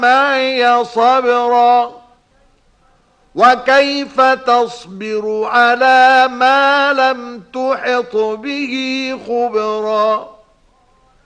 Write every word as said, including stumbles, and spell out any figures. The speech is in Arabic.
معي صبرا وكيف تصبر على ما لم تحط به خبرا